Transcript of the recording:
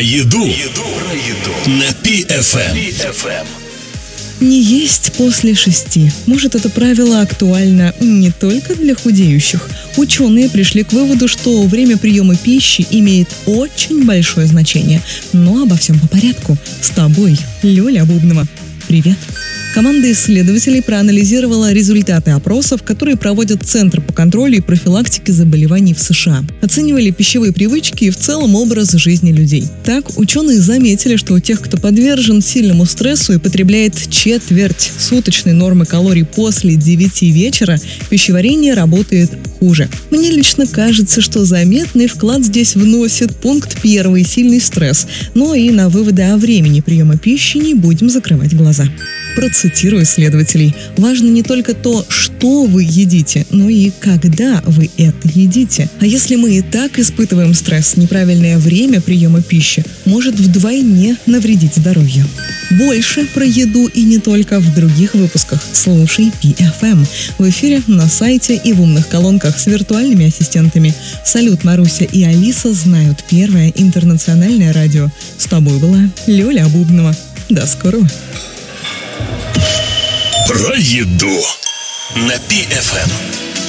еду. На PFM. Не есть после 6. Может, это правило актуально не только для худеющих. Ученые пришли к выводу, что время приема пищи имеет очень большое значение. Но обо всем по порядку. С тобой, Лёля Бубнова. Привет! Команда исследователей проанализировала результаты опросов, которые проводит Центр по контролю и профилактике заболеваний в США. Оценивали пищевые привычки и в целом образ жизни людей. Так, ученые заметили, что у тех, кто подвержен сильному стрессу и потребляет четверть суточной нормы калорий после 9 вечера, пищеварение работает хуже. Мне лично кажется, что заметный вклад здесь вносит пункт 1 – сильный стресс. Но и на выводы о времени приема пищи не будем закрывать глаза. Процитирую исследователей. Важно не только то, что вы едите, но и когда вы это едите. А если мы и так испытываем стресс, неправильное время приема пищи может вдвойне навредить здоровью. Больше про еду и не только в других выпусках слушай PFM. В эфире, на сайте и в умных колонках с виртуальными ассистентами. Салют, Маруся и Алиса знают первое интернациональное радио. С тобой была Лёля Бубнова. До скорого. Про еду на PFM.